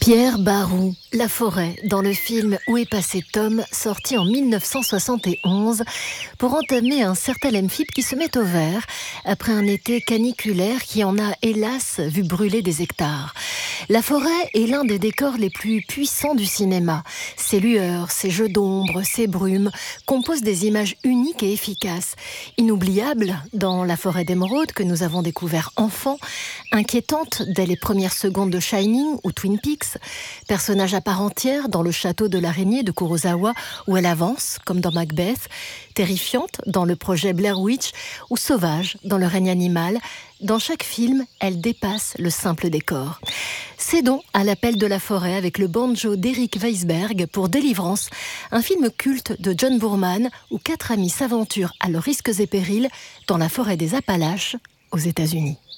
Pierre Barou, La forêt, dans le film Où est passé Tom, sorti en 1971, pour entamer un certain Lemphip qui se met au vert après un été caniculaire qui en a hélas vu brûler des hectares. La forêt est l'un des décors les plus puissants du cinéma. Ses lueurs, ses jeux d'ombre, ses brumes composent des images uniques et efficaces. Inoubliables dans La forêt d'émeraude que nous avons découvert enfant, inquiétante dès les premières secondes de Shining ou Twin Peaks, personnage à part entière dans Le château de l'araignée de Kurosawa où elle avance, comme dans Macbeth, terrifiante dans le projet Blair Witch ou sauvage dans Le règne animal. Dans chaque film, elle dépasse le simple décor. Cédons à l'appel de la forêt avec le banjo d'Eric Weisberg pour Délivrance, un film culte de John Boorman où 4 amis s'aventurent à leurs risques et périls dans la forêt des Appalaches aux États-Unis.